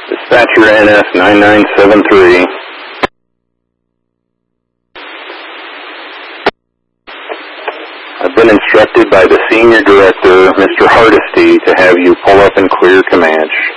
Dispatcher NS9973. I've been instructed by the Senior Director, Mr. Hardesty, to have you pull up and clear Comanche.